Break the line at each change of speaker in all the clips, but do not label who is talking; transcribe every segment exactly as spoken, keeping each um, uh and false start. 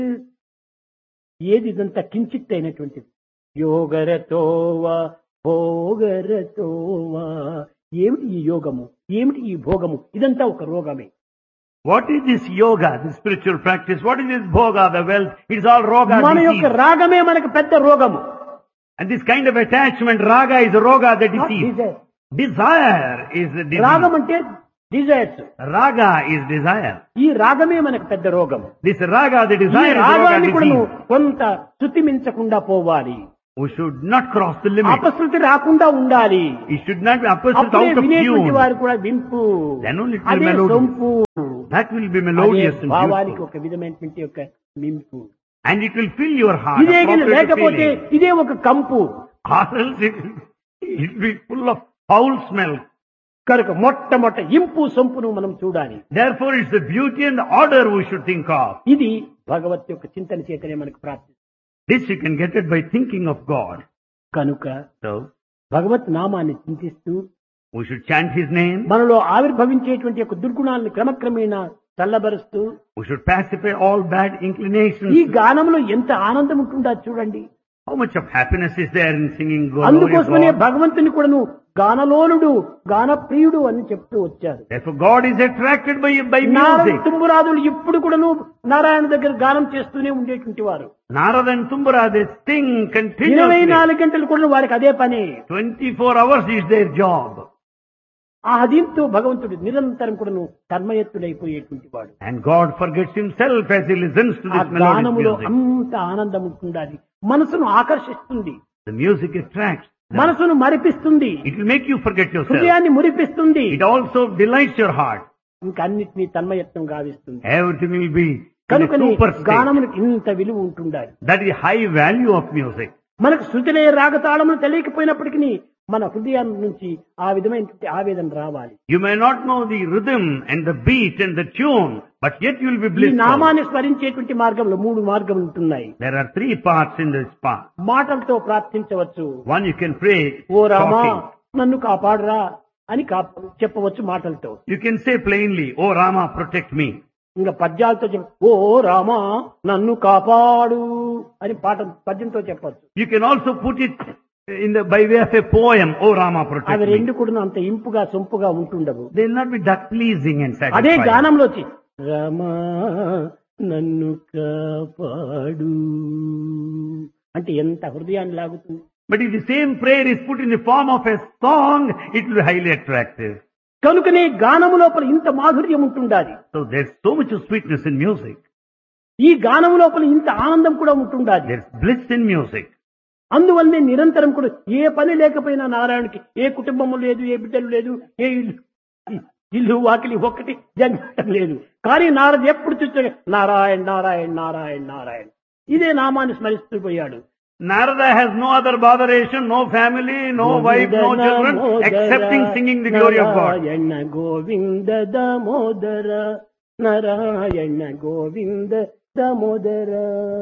ఏది ఇదంతా కించిత్ అయినటువంటిది. యోగరతోవా భోగరతోవా. ఏమిటి ఈ యోగము, ఏమిటి ఈ భోగము? ఇదంతా ఒక రోగమే.
What is this yoga, this spiritual practice? What is this bhoga, the wealth? It's all roga
మన యొక్క
disease.
రాగమే మనకు పెద్ద రోగము.
And this kind of attachment, raga is roga, the
Not
disease.
desire.
Desire is the
రాగం
disease.
అంటే desires.
Raga is desire.
ఈ రాగమే మనకు పెద్ద రోగం.
This raga, the
ఈ
desire is
రాగాన్ని
roga
కూడా నువ్వు
disease.
కొంత శృతిమించకుండా పోవాలి.
We should not cross the limit.
అపశృతి రాకుండా ఉండాలి.
It should not be opposite
అప్పుడే
out of
వినేటువంటి
tune.
వారు కూడా వింపు.
Then only it will be
అదే
melodious.
సొంపు.
That will be
అదే
melodious and
భావానికి
beautiful.
ఒక విధమైనటువంటి యొక్క మింపు.
And it will fill your heart.
ఇదే గిన
appropriate
లేకపోతే
feeling.
ఇదే ఒక కంపు.
Or else it will it will be full of foul smell.
కనుక మొట్టమొదట ఇంపు సొంపును మనం చూడాలి.
Therefore it's the beauty and the order we should think of.
ఇది భగవత్ యొక్క చింతన చేతనే మనకు ప్రాప్తి.
This you can get it by thinking of God.
కనుక
So
భగవత్ నామాన్ని చింతిస్తూ
we should chant His name.
మనలో ఆవిర్భవించేటువంటి యొక్క దుర్గుణాలను క్రమక్రమేణా చల్లబరుస్తూ
We should pacify all bad
ఈ
inclinations.
గానంలో ఎంత ఆనందం ఉంటుందో చూడండి.
How much of happiness is there in singing glory of
అందుకోసమనే
God?
భగవంతుని కూడాను గానలోలుడు గానప్రియుడు అని చెప్తూ వచ్చారు.
Therefore God is attracted by, by
Narada
music.
తుంబురాదులు ఇప్పుడు కూడాను నారాయణ దగ్గర గానం చేస్తూనే ఉండేటువంటి వారు.
Narada and Tumbara, they sing
ఇరవై
continuously.
నాలుగు గంటలు కూడా వారికి అదే పని.
twenty-four hours is their job.
ఆ దీంతో భగవంతుడు నిరంతరం కూడాను తన్మయత్తుడైపోయేటువంటి వాడు.
And God forgets Himself as He listens to
ఆ
this melodious
గానములో
music.
అంత ఆనందం ఉంటుండాలి. మనసును ఆకర్షిస్తుంది,
The music attracts. them.
మనసును మరిపిస్తుంది,
It will make you forget yourself.
హృదయాన్ని మురిపిస్తుంది,
It also delights your heart.
ఇంకా అన్నిటినీ తన్మయత్వం గావిస్తుంది.
Everything will be in a
కనుకనే
super state.
గానమునికి ఇంత విలువ ఉంటుండాలి.
That is high value of music.
మనకు శృతిలే రాగతాళములు తెలియకపోయినప్పటికీ మన హృదయం నుంచి ఆ విధమైనటువంటి ఆవేదన రావాలి.
You may not know the rhythm and the beat and the tune, but yet you will be
ఈ
blissful.
నామాన్ని స్మరించేటువంటి మార్గంలో మూడు మార్గములు ఉంటున్నాయి.
There are three parts in this path.
మాటలతో ప్రార్థించవచ్చు.
One, you can pray
oh Rama
talking.
నన్ను కాపాడరా అని కా- చెప్పవచ్చు మాటలతో.
You can say plainly, "Oh Rama, protect me."
ఇంకా పద్యాలతో చెప్ప ఓ రామా నన్ను కాపాడు అని పాట పద్యంతో చెప్పచ్చు.
You can also put it in the by way of a poem, "Oh Rama, protect
అవి
me."
రెండు కూడా అంత ఇంపుగా సొంపుగా ఉంటుండవు.
They will not be that pleasing and
అదే
satisfying.
గానంలో వచ్చి రామా నన్ను కాపాడు అంటే ఎంత హృదయాన్ని లాగుతుంది.
But if the same prayer is put in the form of a song, it will be highly attractive.
కనుకనే గానము లోపల ఇంత మాధుర్యం ఉంటుండాలి.
So there's so much of sweetness in music.
ఈ గానము లోపల ఇంత ఆనందం కూడా ఉంటుండాలి.
There's bliss in music.
అందువల్లనే నిరంతరం కూడా ఏ పని లేకపోయినా నారాయణకి ఏ కుటుంబము లేదు, ఏ బిడ్డలు లేదు, ఏ ఇల్లు ఇల్లు వాకిలి ఒక్కటి జన్మటం లేదు. కానీ నారద ఎప్పుడు చూస్తే నారాయణ నారాయణ నారాయణ నారాయణ ఇదే నామాన్ని స్మరిస్తూ పోయాడు.
Narada has no other botheration, no family, no wife, no children, excepting singing the glory of God.
Narayana Govinda Damodara Narayana Govinda Damodara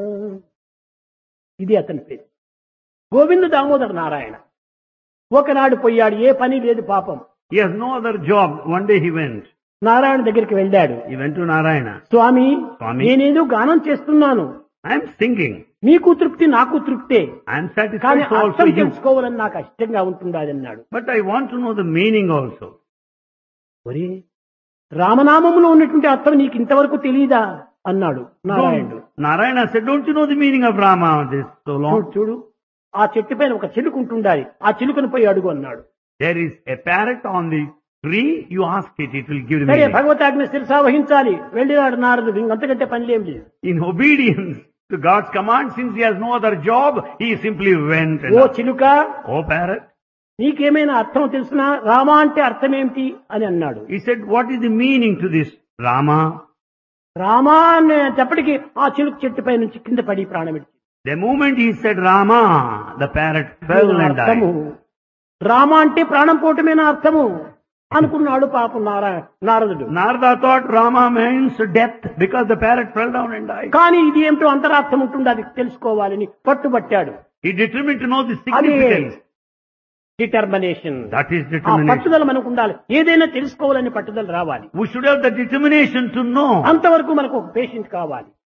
ఇది అతని పేరు. గోవింద దామోదర నారాయణ. ఒకనాడు పోయాడు, ఏ పని లేదు పాపం.
He has no other job. One day he went.
Narayana దగ్గరికి వెళ్ళాడు.
He went to Narayana.
స్వామి
స్వామి,
నేనేదో గానం చేస్తున్నాను,
I am singing.
మీకు తృప్తి నాకు తృప్తే,
I am
కానీ
satisfied, so also
అర్థం
you.
తెలుసుకోవాలని నాకు ఇష్టంగా ఉంటుండాలి అన్నాడు.
But I want to know the meaning also.
ఒరే రామనామములో ఉన్నటువంటి అర్థం నీకు ఇంతవరకు తెలియదా అన్నాడు నారాయణుడు.
Don't- Narayana said, "Don't you know the meaning of Rama this so long?"
చూడు చూడు ఆ చెట్టు పైన ఒక చిలుక ఉంటుండాలి, ఆ చిలుకను పోయి అడుగు అన్నాడు.
There is a parrot on the tree. You ask it, it will give the
సరే
meaning.
భగవతాజ్ఞ శిరసా వహించాలి. వెళ్ళినాడు నారదుడు. ఇంకంతకంటే పనిలేం లేదు.
In obedience to God's command, since he has no other job, he simply went. And
oh
asked,
చిలుక
"Oh parrot,"
నీకేమైనా అర్థం తెలుసునా? రామ అంటే అర్థం ఏమిటి అని అన్నాడు.
he said, "What is the meaning to this Rama?"
Rama అనేటప్పటికి ఆ చిలుక చెట్టుపై నుంచి కింద పడి ప్రాణం విడిచి.
The moment he said Rama, the parrot fell and
అర్థము
died.
రామ అంటే ప్రాణం పోవటమేనా అర్థము అనుకున్నాడు పాపం నారాయణ నారదుడు.
Narada thought Rama means death because the parrot fell down and died.
కానీ ఇది ఏమిటో అంతరార్థం ఉంటుంది, అది తెలుసుకోవాలని పట్టుబట్టాడు.
He determined to know the
అదే
significance.
డిటర్మినేషన్.
That is
ఆ
determination.
పట్టుదల మనకు ఉండాలి. ఏదైనా తెలుసుకోవాలని పట్టుదల రావాలి.
We should have the determination to know.
అంతవరకు మనకు ఒక పేషెంట్ కావాలి.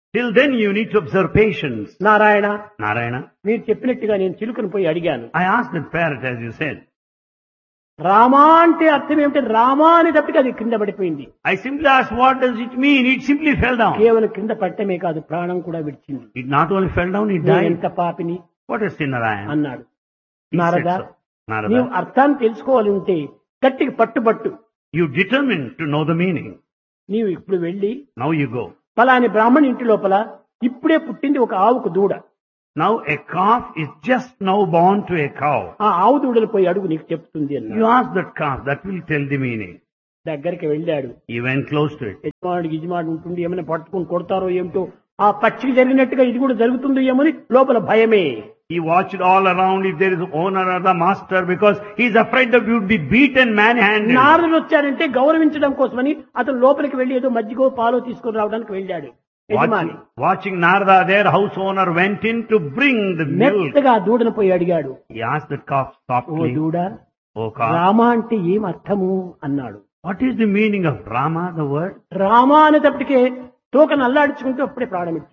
Till then you need to observe patience.
Narayana,
Narayana,
మీరు చెప్పినట్టుగా నేను చిలుకను పోయి అడిగాను.
I asked that parrot as you said.
Rama అంటే అర్థం ఏమిటి? రామా అనేటప్పటికి అది కింద పడిపోయింది.
I simply asked what does it mean? It simply fell down.
కేవలం కింద పట్టమే కాదు, ప్రాణం కూడా విడిచింది.
It not only fell down, it
నేను
died.
ఎంత పాపిని
What a sinner I am.
అన్నాడు.
He said
Narada,
so. Narada,
నీవు అర్థాన్ని తెలుసుకోవాలి ఉంటే గట్టికి పట్టుబట్టు.
you determined to know the meaning.
నీవు ఇప్పుడు వెళ్ళి
Now you go.
పలాని బ్రాహ్మణ ఇంటి లోపల ఇప్పుడే పుట్టింది ఒక ఆవుకు దూడ.
Now a calf is just now born to a cow.
ఆ ఆవు దూడలు పోయి అడుగు, నీకు చెప్తుంది అన్నాడు.
You ask that calf, that will tell the meaning.
దగ్గరికి వెళ్ళాడు.
He went close to it.
యజమానుడికి యజమానుడు ఉంటుండి ఏమైనా పట్టుకుని కొడతారో ఏమిటో, ఆ పక్షికి జరిగినట్టుగా ఇది కూడా జరుగుతుందో ఏమని లోపల భయమే.
He watched all around if there is owner or the master because he is afraid that he would be beaten manhandled.
నారదుడు వచ్చాడంటే గౌరవించడం కోసమని అతను లోపలికి వెళ్లి ఏదో మజ్జిగో పాలో తీసుకుని రావడానికి వెళ్ళాడు. యజమాని
Watching, watching Narada, their house owner went in to bring the milk.
మెత్తగా దూడను పోయి అడిగాడు.
He asked the calf
oh
softly,
దూడ,
"Oh calf,
రామ అంటే ఏం అర్థము అన్నాడు.
what is the meaning of Rama, the word?"
Rama అనేటప్పటికే తోకను అల్లాడించుకుంటూ అప్పుడే ప్రాణమిచ్చింది.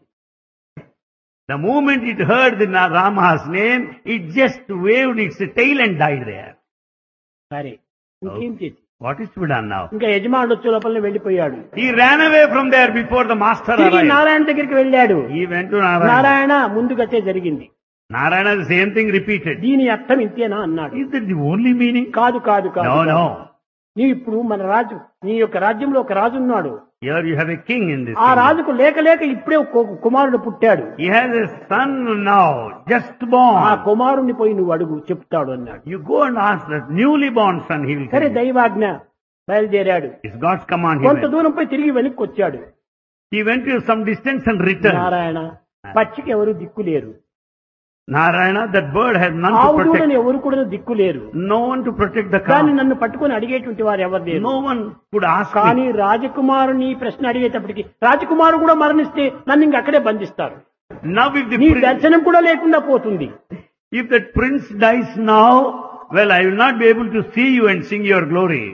The moment it heard the Na- Rama's name, it just waved its tail and died there.
సరే, ఇంకేం చేసి
What is to be done now?
ఇంకా యజమానుడు వచ్చే లోపలనే వెళ్ళిపోయాడు.
He ran away from there before the master
తిరిగి
arrived.
నారాయణ దగ్గరికి వెళ్ళాడు.
He went to Narayana.
Narayana ముందుగతే జరిగింది.
Narayana, the same thing repeated.
దీని అర్థం ఇంతేనా అన్నాడు.
Is that the only meaning?
కాదు కాదు కాదు
No, no.
నీ ఇప్పుడు మన రాజు, నీ యొక్క రాజ్యంలో ఒక రాజు ఉన్నాడు.
Here you have a king in this
ఆ
kingdom.
రాజుకు లేక లేక ఇప్పుడే ఒక కుమారుడు పుట్టాడు.
He has a son now, just
ఆ
born.
కుమారుణ్ణి పోయి నువ్వు అడుగు, చెప్తాడు అన్నాడు.
You go and ask that newly born son, he will
సరే,
tell you.
దైవాజ్ఞ, బయలుదేరాడు.
It's God's command. He
కొంత
went.
దూరం పోయి తిరిగి వెనక్కి వచ్చాడు.
He went to some distance and returned.
Narayana, పక్షికి ఎవరు దిక్కు లేరు,
Narayana, that bird has none to
ఆవు దూడని
protect.
ఎవరు కూడా దిక్కు లేరు.
No one to protect the
కానీ
calf.
నన్ను పట్టుకొని అడిగేటువంటి వారు ఎవరు లేరు.
No one could ask
కానీ
me.
రాజకుమారుని ప్రశ్న అడిగేటప్పటికి రాజకుమారు కూడా మరణిస్తే నన్ను ఇంక అక్కడే బంధిస్తారు.
Now if the
నీ
prince,
దర్శనం కూడా లేకుండా పోతుంది.
if that prince dies now, well, I will not be able to see you and sing your glory.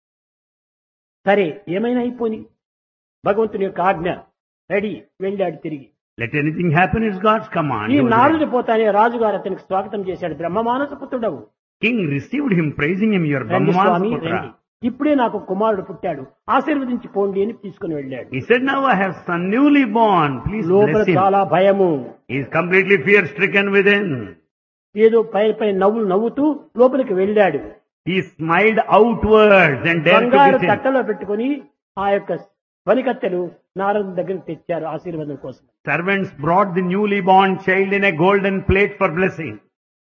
సరే, ఏమైనా అయిపోని, భగవంతుని యొక్క ఆజ్ఞ. రెడీ, వెళ్ళాడు తిరిగి.
Let anything happen, it's God's command.
ఈ
He was
నారదుడు
ready.
పోతానే రాజుగారు అతనికి స్వాగతం చేశాడు. బ్రహ్మమానస పుత్రుడవు,
King received him, praising him, your
రండి స్వామి,
Brahmaputra.
రండి. ఇప్పుడే నాకు కుమారుడు పుట్టాడు, ఆశీర్వదించి పోండి అని తీసుకుని వెళ్ళాడు.
He said, now I have son newly born, please
లోపల
bless him.
చాలా భయము.
He is completely fear stricken within.
ఏదో పై పై నవ్వులు నవ్వుతూ లోపలికి వెళ్ళాడు.
He smiled outwards and dared to
బంగారు
kiss him.
తట్టలో పెట్టుకుని ఆ యొక్క వనికత్తెలు నారదుని దగ్గరికి తెచ్చారు ఆశీర్వాదం కోసం.
Servants brought the newly born child in a golden plate for blessing.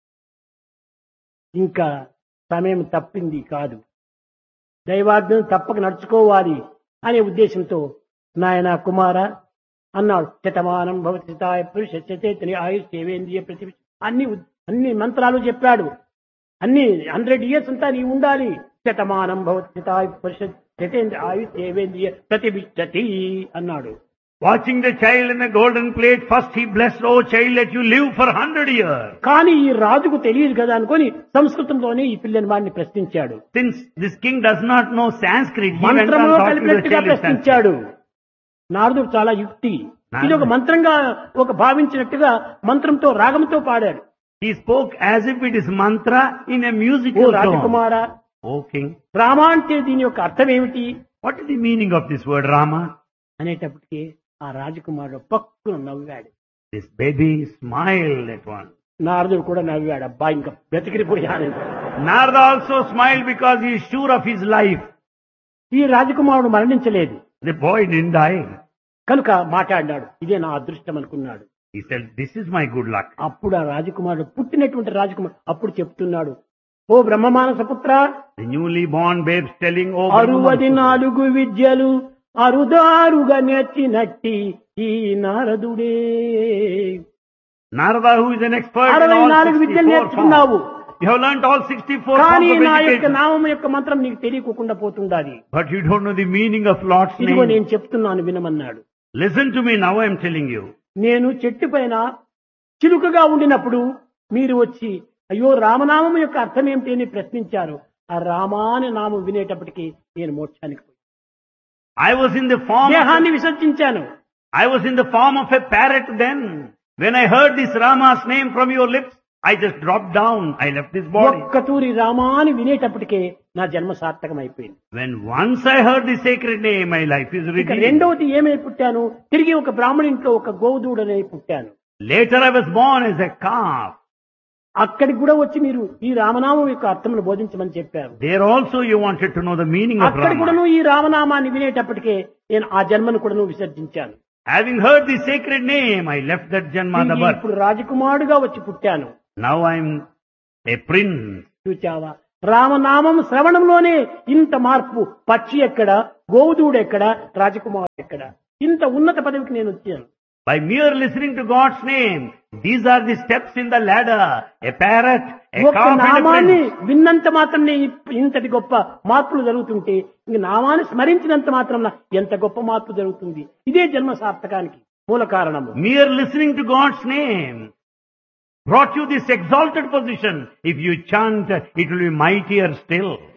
ఇంకా సమయం తప్పింది కాదు, దైవాజ్ఞను తప్పక నడుచుకోవాలి అనే ఉద్దేశంతో నాయన కుమార అన్నాడు. శతమానం భవతి శతాయ పురుష చేతని ఆయుష్ సేవేంద్రియ ప్రతి అన్ని అన్ని మంత్రాలు చెప్పాడు. అన్ని హండ్రెడ్ ఇయర్స్ అంతా నీ ఉండాలి. శతమానం భవతి శతాయ పురుష చేతేంద్ర ఆయుష్ సేవేంద్రియ ప్రతిష్టతి అన్నాడు.
Watching the child in a golden plate, first he blessed, oh child, let you live for hundred years.
కానీ ఈ రాజుకు తెలియదు కదా అనుకొని సంస్కృతంలోనే ఈ పిల్లని వాడిని ప్రశ్నించాడు.
Since this king does not know Sanskrit, he went on
మంత్రంలో
talking to the
కలిపినట్టుగా
child in Sanskrit.
ప్రశ్నించాడు. నారదుడు చాలా యుక్తి, ఇది ఒక మంత్రంగా ఒక భావించినట్టుగా మంత్రంతో రాగంతో పాడాడు.
He spoke as if it is mantra in a
oh
musical tone.
Rajakumara,
O king,
Rama అంటే దీని యొక్క అర్థం ఏమిటి
what is the meaning of this word Rama?
అనేటప్పటికీ ఆ రాజకుమారుడు పక్కున నవ్వాడు.
This baby smiled at one.
నారదుడు కూడా నవ్వాడు. అబ్బా, ఇంకా బ్రతికిపోయాడు.
Narada also smiled because he is sure of his life.
ఈ రాజకుమారుడు మరణించలేదు
The boy didn't die.
కనుక మాట్లాడినాడు. ఇదే నా అదృష్టం అనుకున్నాడు.
He said, this is my good luck.
అప్పుడు ఆ రాజకుమారుడు, పుట్టినటువంటి రాజకుమారుడు అప్పుడు చెప్తున్నాడు, ఓ బ్రహ్మమానస పుత్ర,
The newly born babes telling, oh
అరువది
Brahma,
నాలుగు విద్యలు అరుదారుగా నేర్చినట్టి ఈ నారదుడే.
Narada, who is an expert in
అరవై
all
నాలుగు విద్యలు
sixty-four
నేర్చుకున్నావు,
forms. You have learnt all sixty-four
కానీ
forms of
నా యొక్క
education.
నామం యొక్క మంత్రం నీకు తెలియకుండా పోతుండాలి.
But you don't know the meaning of Lord's
ఇదిగో
name.
నేను చెప్తున్నాను వినమన్నాడు.
Listen to me now, I am telling you.
నేను చెట్టు పైన చిలుకగా ఉండినప్పుడు మీరు వచ్చి అయ్యో రామనామం యొక్క అర్థం ఏమిటి అని ప్రశ్నించారు. ఆ రామాని నామం వినేటప్పటికి నేను మోక్షానికి పోయి
I was in the form of
దేహాన్ని విసర్జించాను.
I was in the form of a parrot then. When I heard this Rama's name from your lips, I just dropped down. I left this body.
ఒక్క తూరి రామాని వినేటప్పటికే నా జన్మ సార్థకం అయిపోయింది.
When once I heard the sacred name, my life is
ఇక
redeemed.
రెండవది ఏమై పుట్టాను, తిరిగి ఒక బ్రాహ్మణింట్లో ఒక గోవుదూడనై పుట్టాను.
Later I was born as a calf.
అక్కడికి కూడా వచ్చి మీరు ఈ రామనామం యొక్క అర్థమును బోధించమని చెప్పారు.
There also you wanted to know the meaning of
అక్కడ
Rama.
కూడాను ఈ రామనామాన్ని వినేటప్పటికే నేను ఆ జన్మను కూడాను విసర్జించాను.
Having heard the sacred name, I left that Janma, the
తిరిగి
birth.
ఇప్పుడు రాజకుమారుడుగా వచ్చి పుట్టాను.
Now I am a prince.
చూచావా, రామనామం శ్రవణంలోనే ఇంత మార్పు. పక్షి ఎక్కడ, గోవుదూడు ఎక్కడ, రాజకుమారుడు ఎక్కడ, ఇంత ఉన్నత పదవికి నేను వచ్చాను.
By mere listening to God's name, these are the steps in the ladder. A parrot, a
ఒక్క
calf and a
నామాన్ని
prince.
విన్నంత మాత్రం ఇంతటి గొప్ప మార్పులు జరుగుతుంటే ఇంక నామాన్ని స్మరించినంత మాత్రం ఎంత గొప్ప మార్పు జరుగుతుంది. ఇదే జన్మ సార్థకానికి మూల కారణము.
Mere listening to God's name brought you this exalted position. If you chant, it will be mightier still.